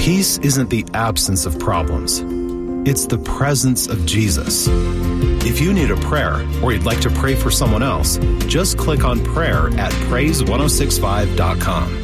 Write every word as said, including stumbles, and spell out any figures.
Peace isn't the absence of problems. It's the presence of Jesus. If you need a prayer or you'd like to pray for someone else, just click on prayer at praise ten sixty-five dot com.